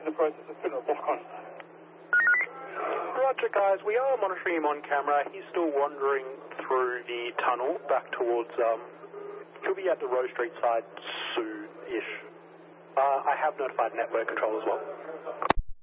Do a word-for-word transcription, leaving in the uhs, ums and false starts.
the process of putting a block on. Roger, guys. We are monitoring him on camera. He's still wandering through the tunnel back towards, um, he'll be at the Rose Street side soon-ish. Uh, I have notified network control as well.